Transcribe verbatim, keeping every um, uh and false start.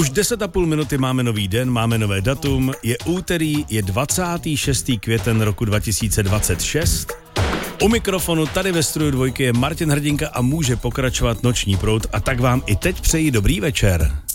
Už deset a půl minuty máme nový den, máme nové datum, je úterý, je dvacátého šestého květen roku dva tisíce dvacet šest. U mikrofonu tady ve studiu dvojky je Martin Hrdinka a může pokračovat Noční proud a tak vám i teď přeji dobrý večer.